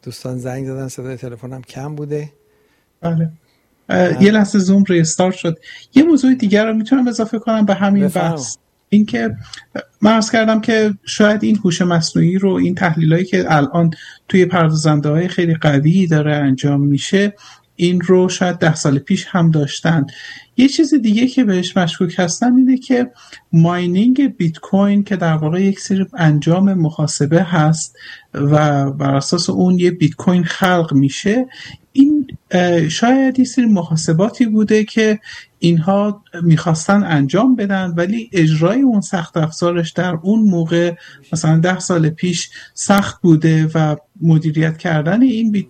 دوستان زنگ زدن، صدای تلفنم کم بوده. بله. یه لحظه زوم ریستارت شد. یه موضوع دیگر رو میتونم اضافه کنم به همین بحث، اینکه من عرض کردم که شاید این هوش مصنوعی رو، این تحلیلایی که الان توی پردازنده‌های خیلی قوی داره انجام میشه، این رو شاید 10 سال پیش هم داشتن. یه چیز دیگه که بهش مشکوک هستم اینه که ماینینگ بیت کوین که در واقع یک سری انجام محاسبه هست و بر اساس اون یه بیت کوین خلق میشه، این شاید یه سری محاسباتی بوده که اینها میخواستن انجام بدن، ولی اجرای اون سخت افزارش در اون موقع مثلا 10 سال پیش سخت بوده و مدیریت کردن این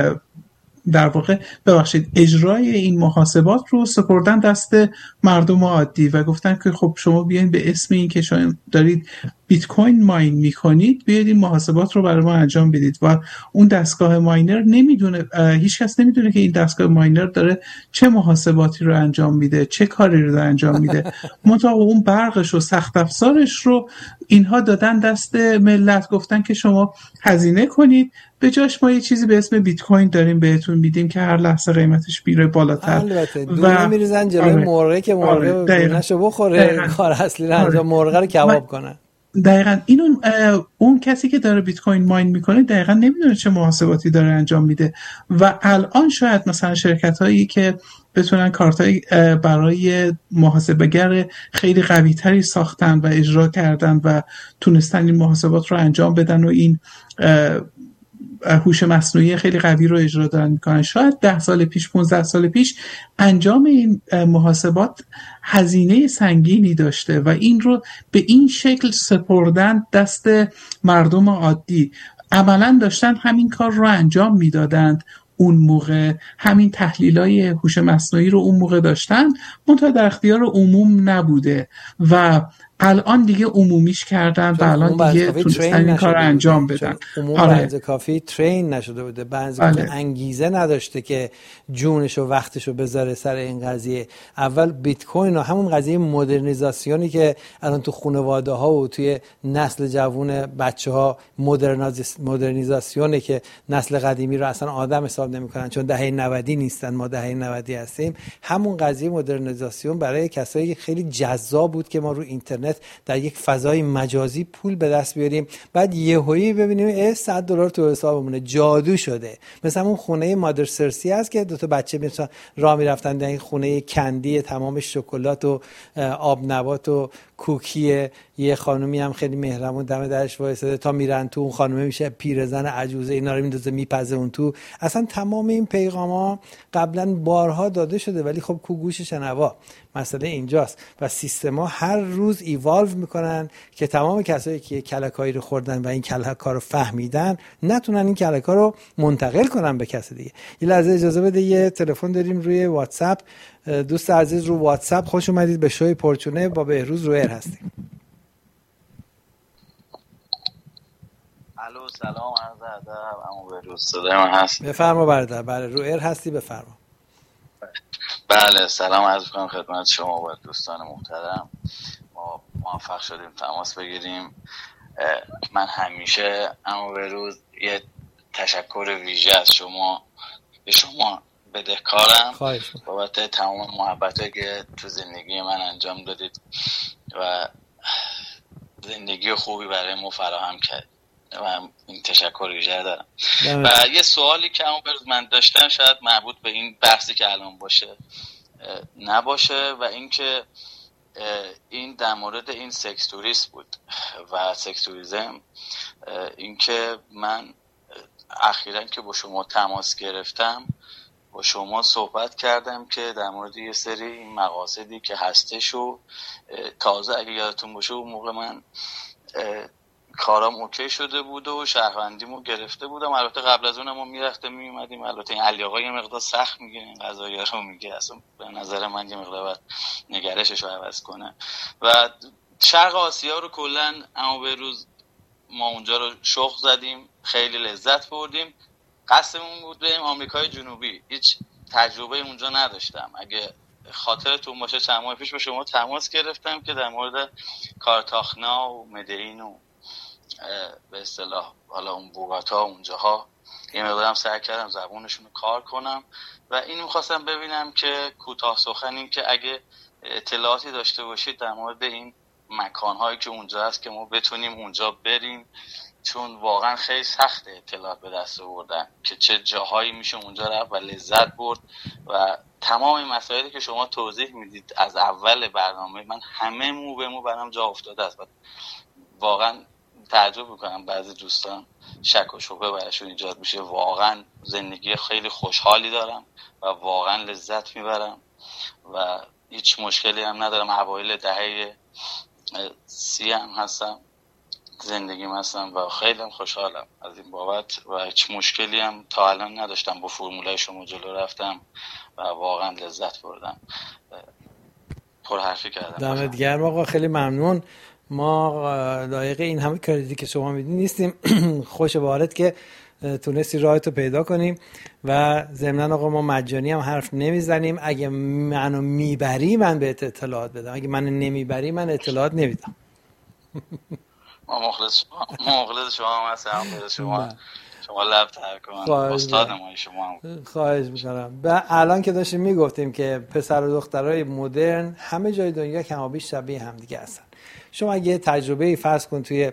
در واقع اجرای این محاسبات رو سپردن دست مردم عادی و گفتن که خب شما بیاین به اسم این که شما دارید بیت کوین ماین میکنید، بیاید این محاسبات رو برای ما انجام بدید. و اون دستگاه ماینر نمیدونه، هیچ کس نمیدونه که این دستگاه ماینر داره چه محاسباتی رو انجام میده، چه کاری رو داره انجام میده. منتها اون برقش و سخت افزارش رو اینها دادن دست ملت، گفتن که شما هزینه کنید، به جاش ما یه چیزی به اسم بیت کوین داریم بهتون میدیم که هر لحظه قیمتش میره بالاتر. البته دونه میریزن جلوی مرغه که مرغه دونه‌شو بخوره، کار اصلی رو انجام، مرغه رو کباب کنن. دقیقاً اینو اون کسی که داره بیت کوین ماین میکنه دقیقاً نمیدونه چه محاسباتی داره انجام میده. و الان شاید مثلا شرکت هایی که بتونن کارتای برای محاسبه‌گر خیلی قوی تری ساختن و اجرا کردن و تونستن این محاسبات رو انجام بدن و این هوش مصنوعی خیلی قوی رو اجرا دارن میکنن، شاید 10 سال پیش 15 سال پیش انجام این محاسبات هزینه سنگینی داشته و این رو به این شکل سپردن دست مردم عادی. عملا داشتن همین کار رو انجام میدادند اون موقع، همین تحلیلای هوش مصنوعی رو اون موقع داشتن، منتها در اختیار عموم نبوده و الان دیگه عمومیش کردن و الان دیگه تونستن این کار انجام بدن. عموم بنز کافی ترین نشده بوده، بنز کافی انگیزه نداشته که جونش و وقتش رو بذاره سر این قضیه. اول بیت کوین و همون قضیه مدرنیزاسیونی که الان تو خانواده ها و توی نسل جوون بچه ها مدرنیزاسیونه که نسل قدیمی رو اصلا آدم حساب نمی‌کنن، چون دهه 90 نیستن، ما دهه 90 هستیم. همون قضیه مدرنیزاسیون برای کسایی خیلی جذاب بود که ما رو اینترنت در یک فضای مجازی پول به دست بیاریم، بعد یهویی ببینیم $100 تو حسابمونه، جادو شده. مثلا اون خونه مادر سرسی هست که دو تا بچه میتونن راه میرفتن در این خونه کندی تمام شکلات و آب نبات و کوکیه، یه خانومی هم خیلی مهربون دم درش وایساده، تا میرن تو اون خانومه میشه پیرزن عجوزه، اینا رو میندازه میپزه اون تو. اصلا تمام این پیغاما قبلا بارها داده شده، ولی خب کو گوش شنوا. مسئله اینجاست و سیستما هر روز ایوالو میکنن که تمام کسایی که کلکایی رو خوردن و این کلکا رو فهمیدن نتونن این کلکا رو منتقل کنن به کسی دیگه. یه لحظه اجازه بده، یه تلفن داریم روی واتساپ. دوست عزیز رو واتساپ، خوش اومدید به شوی پرچونه، با بهروز روئر هستیم. الو سلام، عرض ادب. عمو بهروز صدای من هست؟ بفرما برادر. بله روئر هستی، بفرما. بله سلام عرض می‌کنم خدمت شما و دوستان محترم. ما موفق شدیم تماس بگیریم. من همیشه عمو بهروز یه تشکر ویژه از شما به شما بدهکارم بابت تمام محبتایی که تو زندگی من انجام دادید و زندگی خوبی برای ما فراهم کرد و این تشکر ویژه دارم. و یه سوالی که من داشتم شاید مربوط به این بحثی که الان باشه نباشه، و اینکه این در مورد این سکس توریست بود و سکس توریسم. اینکه من اخیراً که با شما تماس گرفتم با شما صحبت کردم که در مورد یه سری مقاصدی که هستش و تازه اگه یادتون باشه اون موقع من کارام اوکی شده بود و شهروندیمو گرفته بودم. البته قبل از اونم ما میرفتیم میومدیم. البته این علی آقا یه مقدار سخت میگه این قضایا رو، میگه اصلا به نظر من یه مقدار باید نگرشش رو عوض کنه. و شرق آسیا رو کلا عمو بهروز ما اونجا رو شخ زدیم، خیلی لذت بردیم. قصدمون بود بریم آمریکای جنوبی، هیچ تجربه اونجا نداشتم. اگه خاطرتون باشه چند ماه پیش با شما تماس گرفتم که در مورد کارتاخنا و مدین و به اصطلاح حالا اون بوگاتا اونجاها یه مقدارم سعی کردم زبونشون رو کار کنم و این میخواستم ببینم که کوتاه سخن این که اگه اطلاعاتی داشته باشید در مورد این مکانهایی که اونجا هست که ما بتونیم اونجا بریم، چون واقعا خیلی سخته اطلاعات به دست آوردن که چه جاهایی میشه اونجا رفت و لذت برد و تمام این مسائلی که شما توضیح میدید از اول برنامه من همه مو به مو برام جا افتاده است. واقعا تعجب میکنم بعضی دوستان شک و شبهه براشون ایجاد میشه. واقعا زندگی خیلی خوشحالی دارم و واقعا لذت میبرم و هیچ مشکلی هم ندارم. اوایل دهه 30 هم هستم، زندگیم هستم و خیلی هم خوشحالم از این بابت و هیچ مشکلی هم تا الان نداشتم. با فرمولای شما جلو رفتم و واقعا لذت بردم. پر حرفی کردم. دمت گرم آقا، خیلی ممنون. ما لایق این همه کردیتی که شما میدین نیستیم. خوش بارت که تونستی راهتو پیدا کنیم و ضمناً آقا ما مجانی هم حرف نمیزنیم. اگه منو میبری من بهت اطلاعات بدم، اگه منو نمیبری من اطلاعات نمیدم. ما مخلص شما هستم. شما لب تر کن، استاد ما شما. خواهش میکنم. الان که داشتیم میگفتیم که پسر و دخترای مدرن همه جای دنیا کمابیش شبیه هم دیگه هستن. شما اگه تجربه فرض کن توی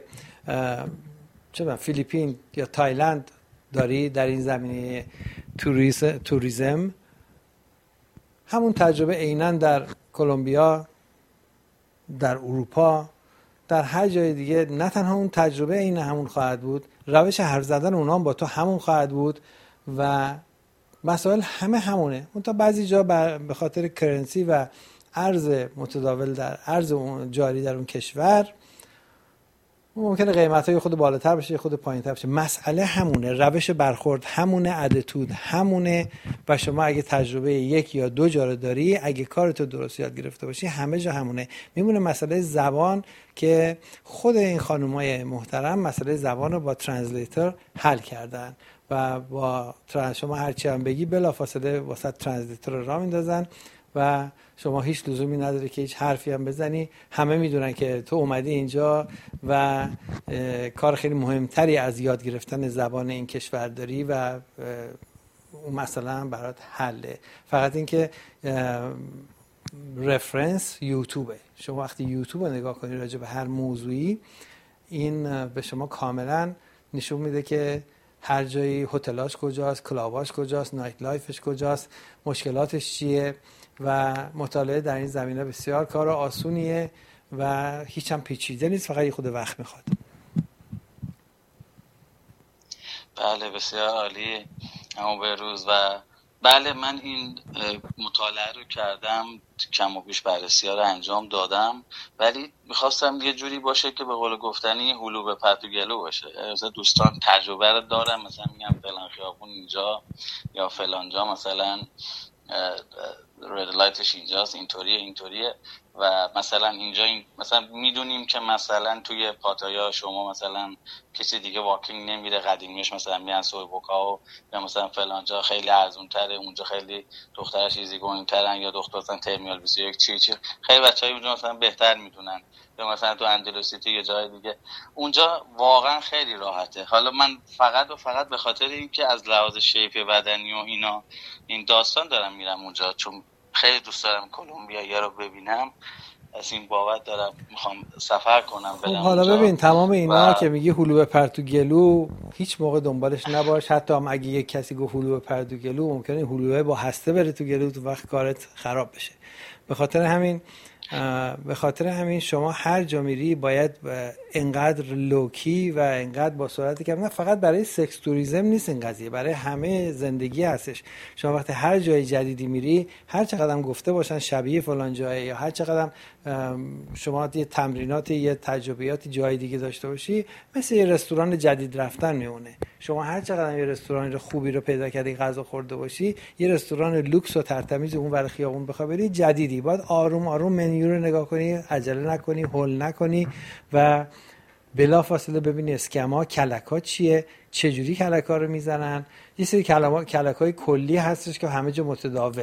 فیلیپین یا تایلند داری در این زمینه توریسم، همون تجربه عیناً در کلمبیا، در اروپا، در هر جای دیگه نه تنها اون تجربه عین همون خواهد بود، روش حرف زدن اونها با تو همون خواهد بود و مسائل همونه. منتها بعضی جا به خاطر کرنسی و ارز متداول در ارز جاری در اون کشور ممکنه قیمت‌های خود بالاتر بشه خود پایین‌تر بشه. مسئله همونه، روش برخورد همونه، اتیتود همونه و شما اگه تجربه یک یا دو جا رو داری، اگه کارتو درست یاد گرفته باشی، همه جا همونه. میمونه مسئله زبان که خود این خانمای محترم مسئله زبان رو با ترنسلیتر حل کردن و با شما هرچی هم بگی بلافاصله واسه ترنسلیتر رو راه میندازن و شما هیچ لزومی نداره که هیچ حرفی هم بزنی. همه میدونن که تو اومدی اینجا و کار خیلی مهمتری از یاد گرفتن زبان این کشور داری و اون مثلا برات حله. فقط این که رفرنس یوتیوبه. شما وقتی یوتیوب رو نگاه کنی راجع به هر موضوعی، این به شما کاملا نشون میده که هر جایی هتلاش کجاست، کلاباش کجاست، نایت لایفش کجاست، مشکلاتش چیه و مطالعه در این زمینه بسیار کار آسونیه و هیچ هم پیچیده نیست، فقط یه خود وقت میخواد. بله بسیار عالی اما بهروز. و بله من این مطالعه رو کردم، کم و بیش بررسی‌ها رو انجام دادم، ولی میخواستم یه جوری باشه که به قول گفتنی هلو به پتو گلو باشه. مثلا دوستان تجربه رو دارم، مثلا میگم فلان خیابون اینجا یا فلان جا مثلا رد لایتش اینجاست، اینطوریه و مثلا اینجا مثلا میدونیم که مثلا توی پاتایا شما مثلا کسی دیگه واکینگ نمیره، قدیمیش مثلا میان سویبوکا و یا مثلا فلان جا خیلی ارزون تره، اونجا خیلی دخترش ایزی گوینگ ترن یا دختر مثلا ترمینال 21 چی خیلی بچهای اونجا مثلا بهتر میدونن، یا مثلا تو اندلوسیتی یا جای دیگه اونجا واقعا خیلی راحته. حالا من فقط به خاطر اینکه از لحاظ شیپ بدنی و اینا این داستان دارم میرم اونجا، چون خیلی دوست دارم کلمبیا رو ببینم، از این بابت دارم میخوام سفر کنم برم. حالا ببین تمام اینا که میگی هلو به پرتو گلو هیچ موقع دنبالش نباش. حتی هم اگه یک کسی گفت هلو به پرتو گلو، ممکنه هلوه با هسته بره تو گلو، تو وقت کارت خراب بشه. به خاطر همین شما هر جا میری باید انقدر لوکی و انقدر با سرعت کم، نه فقط برای سکس توریسم نیست این قضیه، برای همه زندگی هستش. شما وقتی هر جای جدیدی میری، هر چقدر گفته باشن شبیه فلان جایه یا هر چقدر شما یه تمرینات یه تجربیات جای دیگه داشته باشی، مثل یه رستوران جدید رفتن میمونه. شما هر چقدر یه رستوران خوبی رو پیدا کردی غذا خورده باشی، یه رستوران لوکس و ترتمیز اون ور خیابون بخوای بری جدیدی، باید آروم آروم منیو رو نگاه کنی، عجله نکنی، هول نکنی و بلافاصله ببینی اسکما کلکا چیه، چه جوری کلکا رو میزنن. یه سری کلکای کلی هستش که همه جا متداوله.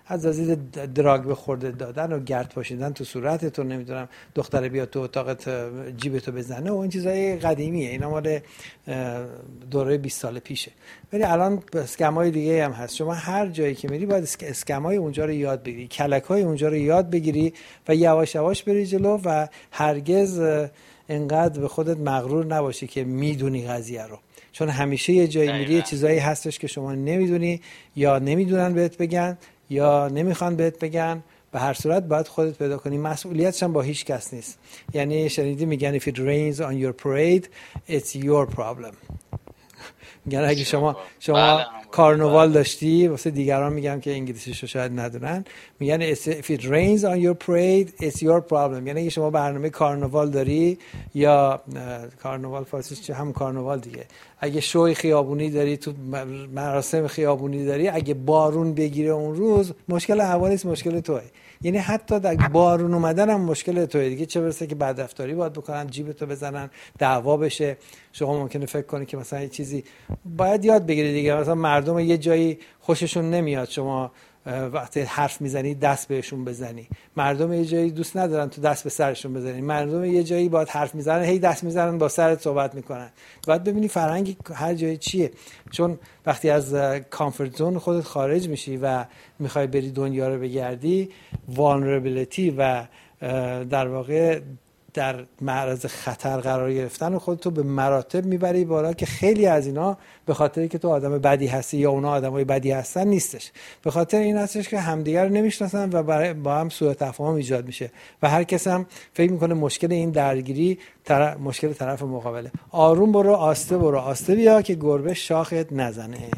از دراگ به خورده دادن و گرد پاشیدن تو صورتت و نمیدونم دختر بیاد تو اتاقت جیبتو بزنه و این چیزای قدیمیه، اینا مال دوره 20 سال پیشه. ولی الان اسکمای دیگه هم هست. شما هر جایی که میری باید اسکمای اونجا رو یاد بگیری، کلکای اونجا رو یاد بگیری و یواش یواش بری جلو و هرگز انقدر به خودت مغرور نباشی که میدونی قضیه رو، چون همیشه یه جایی میری یه چیزایی هستش که شما نمیدونی یا نمیدونن بهت بگن یا نمیخوان بهت بگن. به هر صورت باید خودت پیدا کنی. مسئولیتش هم با هیچ کس نیست. یعنی شنیدی میگن if it rains on your parade it's your problem. میگن اگه شما کارناوال داشتی، واسه دیگران میگم که انگلیسیشو شاید ندونن، میگن if it rains on your parade it's your problem. یعنی اگه شما برنامه کارناوال داری یا کارناوال فارسیش چه، هم کارناوال دیگه، اگه شوی خیابونی داری، تو مراسم خیابونی داری، اگه بارون بگیره اون روز مشکل هوا نیست، مشکل توئه. یعنی حتی در بارون اومدن هم مشکل توئه دیگه، چه برسه که بدرفتاری باید بکنن، جیبتو بزنن، دعوا بشه. شما ممکنه فکر کنی که مثلا یه چیزی باید یاد بگیری دیگه، مثلا مردم یه جایی خوششون نمیاد شما وقتی حرف میزنی دست بهشون بزنی، مردم یه جایی دوست ندارن تو دست به سرشون بزنی، مردم یه جایی باید حرف میزنن هی دست میزنن با سرت صحبت میکنن. باید ببینی فرهنگ هر جایی چیه، چون وقتی از کامفورت زون خودت خارج میشی و میخوای بری دنیا رو بگردی، vulnerability و در واقع در معرض خطر قرار گرفتن و خودتو به مراتب میبری بالا که خیلی از اینا به خاطری که تو آدم بدی هستی یا اونا آدمای بدی هستن نیستش، به خاطر این هستش که همدیگر رو نمیشناسن و با هم سوء تفاهم ایجاد میشه و هر کس هم فکر میکنه مشکل این درگیری مشکل طرف مقابله. آروم برو، آسته بیا که گربه شاخت نزنه.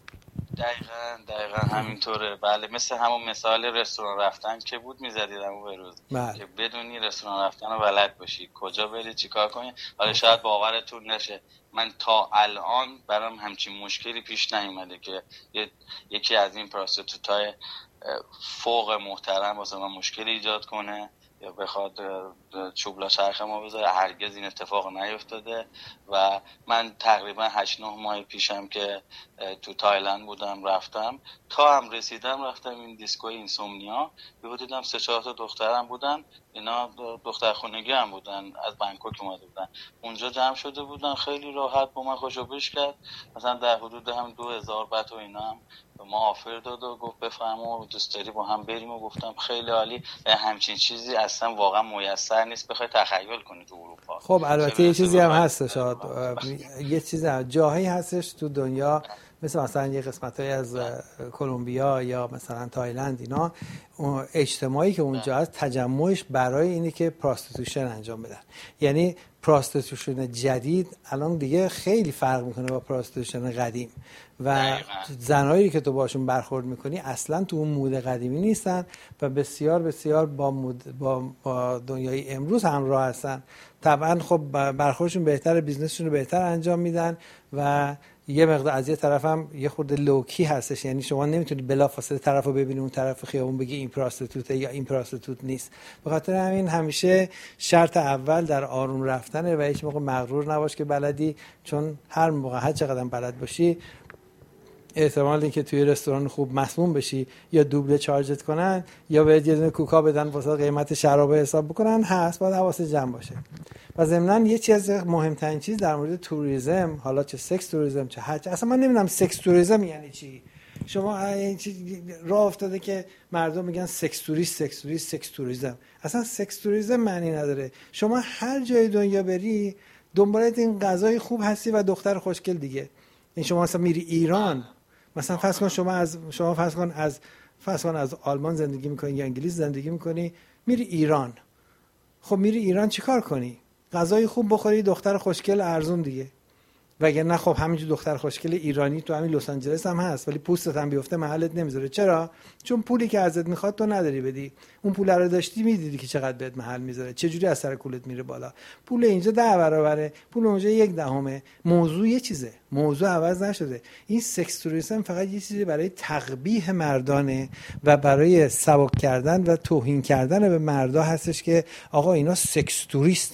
دقیقا همینطوره. بله، مثل همون مثال رستوران رفتن که بود میزدیدم اون روز که بدونی رستوران رفتن رو بلد باشی، کجا بری چیکار کنی. حالا شاید باورتون نشه من تا الان برام همچین مشکلی پیش نیومده که یکی از این پراستیتوتای فوق محترم واسه من مشکلی ایجاد کنه یا بخواد چوبلا چرخ ما بذاره. هرگز این اتفاق نیفتاده و من تقریبا 8-9 ماه پیشم که تو تایلند بودم رفتم، تا هم رسیدم رفتم این دیسکوی اینسومنیا، یهو دیدم 3-4 تا دخترم بودن، اینا دختر خونگی هم بودن، از بانکوک اومده بودن، اونجا جمع شده بودن، خیلی راحت با من خوشوبش کرد، مثلا در حدود هم 2000 بات و اینا هم ما آفر داد و گفت بفرما دوست داری با هم بریم و گفتم خیلی عالی. همچین چیزی اصلا واقعا میسر نیست بخوای تخیل کنی تو اروپا. خب البته یه چیزی هم هستش، یه چیزی جاهایی هستش تو دنیا مثلا یه قسمت‌های از کلمبیا یا مثلا تایلند، اینا اجتماعی که اونجا هست تجمعش برای اینه که پراستیتوشن انجام بدن. یعنی پراستیتوشن جدید الان دیگه خیلی فرق میکنه با پراستیتوشن قدیم و زنایی که تو باشون برخورد میکنی اصلا تو اون مود قدیمی نیستن و بسیار بسیار با دنیای امروز همراه هستن. طبعا خب برخوردشون بهتره، بیزنسشون رو بهتر انجام میدن و یه مقدار از یه طرف هم یه خورده لوکی هستش، یعنی شما نمیتونی بلافاصله طرفو ببینی اون طرف خیابون بگی این پراستیتوته یا این پراستیتوت نیست. به خاطر همین همیشه شرط اول در آروم رفتنه و هیچ موقع مغرور نباش که بلدی، چون هر موقع هر چقدر بلد باشی احتمال اینکه توی رستوران خوب مسموم بشی یا دوبله چارجت کنن یا بهت یه دونه کوکا بدن واسه قیمت شراب حساب بکنن هست، باید حواست جمع باشه. و ضمناً یه چیز مهمترین چیز در مورد توریسم، حالا چه سکس توریسم چه حج، اصلا من نمیدونم سکس توریسم یعنی چی. شما این راه افتاده که مردم میگن سکس توریسم. اصلا سکس توریسم معنی نداره. شما هر جای دنیا بری دنبال این غذای خوب هستی و دختر خوشگل دیگه. این شما مثلا میری ایران، مثلا فرض کن شما فرض کن از آلمان زندگی میکنی یا انگلیس زندگی میکنی، میری ایران. خب میری ایران چیکار کنی؟ غذای خوب بخوری، دختر خوشگل ارزون دیگه. وگرنه خب همینجور دختر خوشگل ایرانی تو همین لس آنجلس هم هست، ولی پوستت هم بیفته محلت نمیذاره. چرا؟ چون پولی که ازت میخواد تو نداری بدی. اون پول رو داشتی میدیدی که چقدر بهت محل میذاره، چه جوری از سر کولت میره بالا. پول اینجا 10 برابره، پول اونجا 1/10. موضوع یه چیزه، موضوع عوض نشده. این سکس توریسم فقط یه چیزی برای تقبیح مردانه و برای سبک کردن و توهین کردن به مردا هستش که آقا اینا سکس توریستن.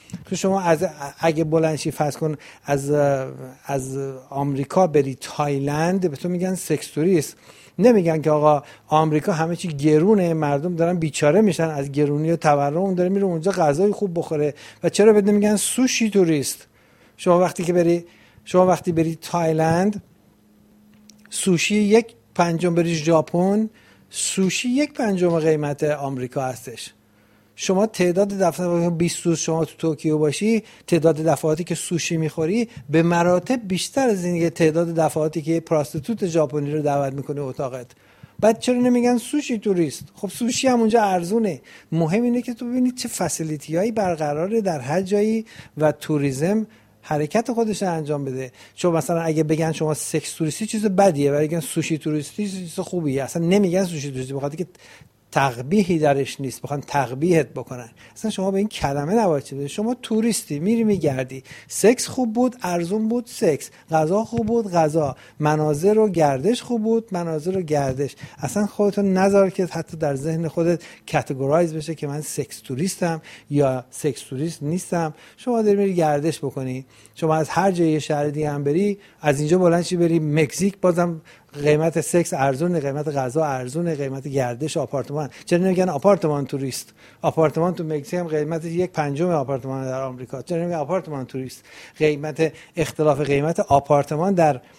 شما اگه بلندشی فرض کن از آمریکا بری تایلند، به تو میگن سکس توریست. نمیگن که آقا آمریکا همه چی گرونه، مردم دارن بیچاره میشن از گرونی و تورم، اون داره میره اونجا غذای خوب بخوره. و چرا بده میگن سوشی توریست؟ شما وقتی بری تایلند، سوشی 1/5 بری ژاپن، سوشی 1/5 قیمت آمریکا هستش. شما تعداد دفعات 20 روز شما تو توکیو باشی، تعداد دفعاتی که سوشی میخوری به مراتب بیشتر از این تعداد دفعاتی که پراستیتوت ژاپنی رو دعوت میکنه اتاقت. بعد چرا نمیگن سوشی توریست؟ خب سوشی هم اونجا ارزونه. مهم اینه که تو ببینید چه فسیلیتی هایی برقراره در هر جایی و توریسم حرکت خودش رو انجام بده. چون مثلا اگه بگن شما سکس توریستی چیز بدیه، ولی بگن سوشی توریستی چیز خوبیه. اصلا نمیگن سوشی توریستی بخاطر که تقبیحی درش نیست، بخوان تقبیحت بکنن. اصلا شما به این کلمه نباید چه بده. شما توریستی، میری میگردی، سکس خوب بود، ارزون بود سکس، غذا خوب بود غذا، مناظر و گردش خوب بود، مناظر و گردش. اصلا خودتون نذار که حتی در ذهن خودت کاتگورایز بشه که من سکس توریستم یا سکس توریست نیستم. شما داری میری گردش بکنی. شما از هر جای شهر دیگه هم بری، از اینجا بلند شی بری مکزیک، بازم قیمت سکس ارزونه، قیمت غذا ارزونه، قیمت گردش آپارتمان. چرا نمیگن آپارتمان توریست؟ آپارتمان تو مکزیک هم قیمت 1/5 آپارتمان در آمریکا. چرا نمیگن آپارتمان توریست؟ قیمت اختلاف قیمت آپارتمان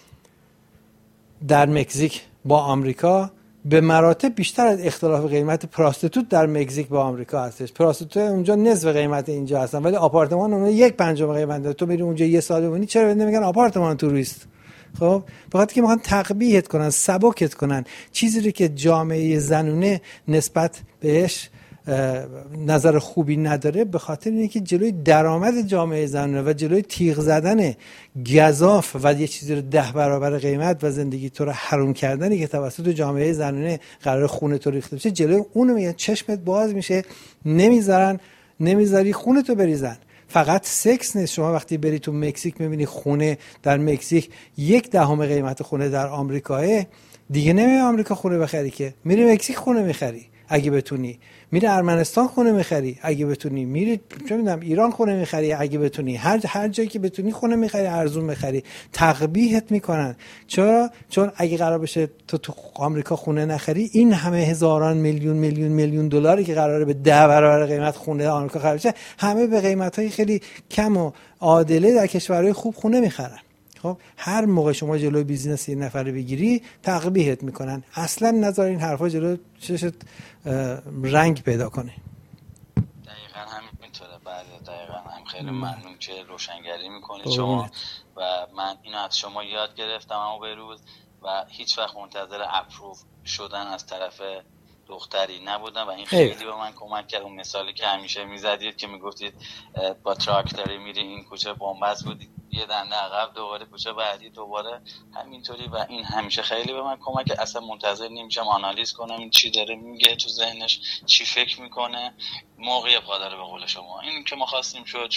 در مکزیک با آمریکا به مراتب بیشتر از اختلاف قیمت پراستیتوت در مکزیک با آمریکا هستش. پراستیتوت اونجا نصف قیمت اینجا هستن، ولی آپارتمان اونجا 1/5 قیمت. تو میری اونجا یه سال بمونی، چرا نمیگن آپارتمان توریست؟ خب بخاطر که میخوان تقبیحت کنن، سبکت کنن. چیزی رو که جامعه زنونه نسبت بهش نظر خوبی نداره، به خاطر اینه که جلوی درآمد جامعه زنونه و جلوی تیغ زدن گزاف و یه چیزی رو 10 برابر قیمت و زندگی تو رو حروم کردنی که توسط جامعه زنونه قرار خونه تو ریخته بشه، جلوی اونو میگن چشمت باز میشه، نمیذاری خونه تو بریزن. فقط سکس نیست. شما وقتی بری تو مکزیک میبینی خونه در مکزیک 1/10 قیمت خونه در آمریکاه، دیگه نمیری آمریکا خونه بخری که، میری مکزیک خونه میخری اگه بتونی، میری ارمنستان خونه میخری اگه بتونی، میری چه میدونم ایران خونه میخری اگه بتونی، هر جایی که بتونی خونه میخری، ارزون میخری. تقبیحت میکنن. چرا؟ چون اگه قرار بشه تو آمریکا خونه نخری، این همه هزاران میلیون دلاری که قراره به 10 برابر قیمت خونه آمریکا خرج بشه، همه به قیمتای خیلی کم و عادله در کشورهای خوب خونه میخرن. خب هر موقع شما جلوی بیزینس یه نفر بگیری، تقبیحت میکنن. اصلا نذار این حرفا جلو چشت رنگ پیدا کنه. دقیقاً همینطوره. بله دقیقاً هم. خیلی ممنون که روشنگری میکنید شما و من اینو از شما یاد گرفتم اما بروز و هیچ وقت منتظر اپروف شدن از طرف دختری نبودم و این خیلی به من کمک کرد. اون مثالی که همیشه میزدید که میگفتید با تراکتوری میری این کوچه بنبست بود، یه دنده عقب دوباره کوچه بعدی دوباره همینطوری، و این همیشه خیلی به من کمک کرد. اصلا منتظر نمیشم آنالیز کنم این چی داره میگه تو ذهنش، چی فکر میکنه، موقعی پا داره. به قول شما این که ما خواستیم شد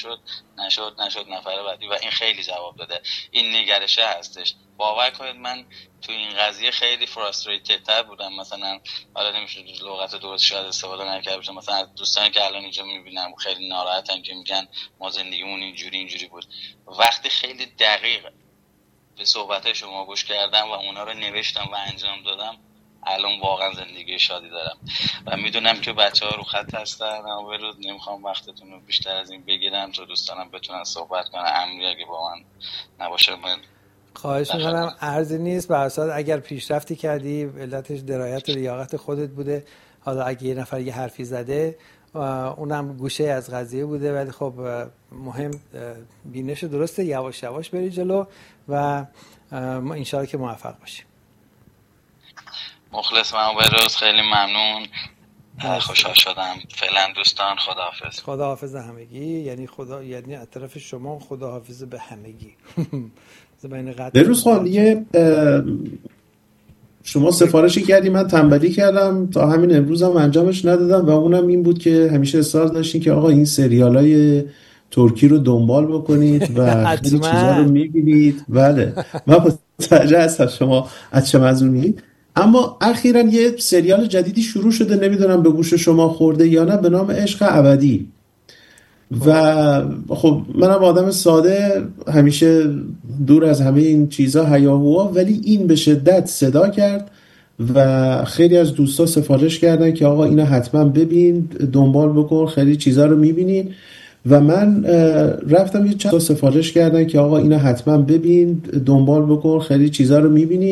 نشد نفر بعدی، و این خیلی جواب داده. این نگرشه هستش. باور کنید من تو این قضیه خیلی فرستریتد تر بودم. مثلا حالا نمیشه لغت درست شاید استفاده نکرده باشم، مثلا از دوستانی که الان اینجا میبینم خیلی ناراحتن که میگن ما زندگیمون اینجوری بود. وقتی خیلی دقیق به صحبت شما گوش کردم و اونا رو نوشتم و انجام دادم، الان واقعا زندگی شادی دارم و میدونم که بچه‌ها رو خط هستن. اما بروز نمیخوام وقتتون رو بیشتر از این بگیرم تا دوستانم بتونن صحبت کنن. امری اگه با من نباشه من خواهش میکنم. عرضی نیست. به هر صورت اگر پیشرفتی کردی علتش درایت و لیاقت خودت بوده. حالا اگه یه نفر یه حرفی زده اونم گوشه از قضیه بوده، ولی خب مهم بینش درسته. یواش یواش بری جلو و ما انشاءالله که موفق باشیم. مخلص من بروز. خیلی ممنون. خوشحال شدم. فعلا دوستان خداحافظ. خداحافظ همگی. یعنی از طرف شما خداحافظ به همگی. بروز خان، شما سفارشی کردی، من تنبلی کردم تا همین امروز هم انجامش ندادم و اونم این بود که همیشه اصرار داشتین که آقا این سریالای ترکی رو دنبال بکنید و خیلی چیزا رو میبینید. بله من متوجه هستم شما از چه منظور میگید. اما اخیراً یه سریال جدیدی شروع شده، نمیدونم به گوش شما خورده یا نه، به نام عشق ابدی. و خب منم آدم ساده، همیشه دور از همه این چیزا هیاهوها، ولی این به شدت صدا کرد و خیلی از دوستا سفارش کردن که آقا اینو حتما ببین، دنبال بکن، خیلی چیزا رو میبینین. و من رفتم یه چند سفارش کردن که آقا اینو حتما ببین، دنبال بکن، خیلی چیزا رو میبینین.